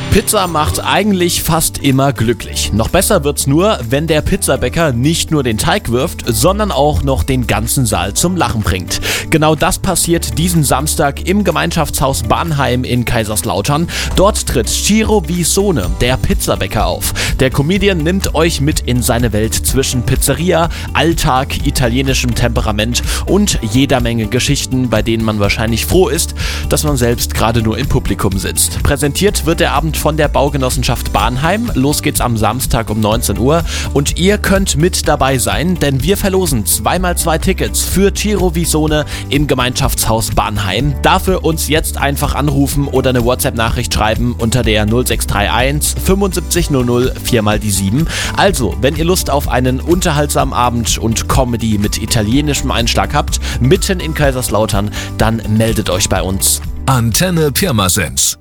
Pizza macht eigentlich fast immer glücklich. Noch besser wird's nur, wenn der Pizzabäcker nicht nur den Teig wirft, sondern auch noch den ganzen Saal zum Lachen bringt. Genau das passiert diesen Samstag im Gemeinschaftshaus Banheim in Kaiserslautern. Dort tritt Ciro Visone, der Pizzabäcker, auf. Der Comedian nimmt euch mit in seine Welt zwischen Pizzeria, Alltag, italienischem Temperament und jeder Menge Geschichten, bei denen man wahrscheinlich froh ist, dass man selbst gerade nur im Publikum sitzt. Präsentiert wird der Abend von der Baugenossenschaft Banheim. Los geht's am Samstag um 19 Uhr und ihr könnt mit dabei sein, denn wir verlosen 2x2 Tickets für Ciro Visone im Gemeinschaftshaus Banheim. Dafür uns jetzt einfach anrufen oder eine WhatsApp-Nachricht schreiben unter der 0631 75 00 4x7. Also, wenn ihr Lust auf einen unterhaltsamen Abend und Comedy mit italienischem Einschlag habt, mitten in Kaiserslautern, dann meldet euch bei uns. Antenne Pirmasens.